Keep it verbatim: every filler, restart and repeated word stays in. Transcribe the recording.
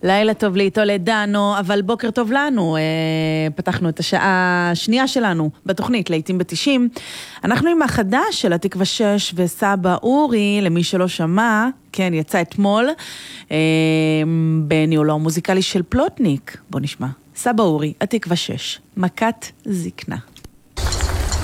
לילה טוב לי, טולדנו, אבל בוקר טוב לנו. פתחנו את השעה השנייה שלנו בתוכנית, לעתים בתשעים. אנחנו עם החדש של התקווה שש וסבא אורי, למי שלא שמע, כן, יצא אתמול, בניהולו המוזיקלי של פלוטניק. בוא נשמע. סבא אורי, התקווה שש, מכת זקנה.